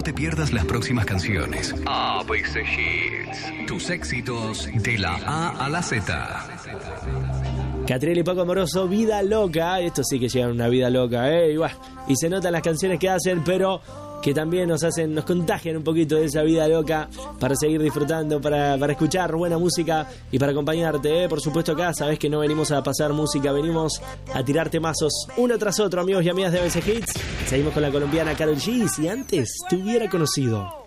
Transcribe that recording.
te pierdas las próximas canciones. ABC Hits. Tus éxitos de la A a la Z. Catriel y Paco Amoroso, Vida Loca. Esto sí que llevan una vida loca, y se notan las canciones que hacen, pero que también nos contagian un poquito de esa vida loca para seguir disfrutando, para escuchar buena música y para acompañarte, Por supuesto acá sabes que no venimos a pasar música, venimos a tirar temazos uno tras otro, amigos y amigas de ABC Hits. Seguimos con la colombiana Karol G. Si antes te hubiera conocido.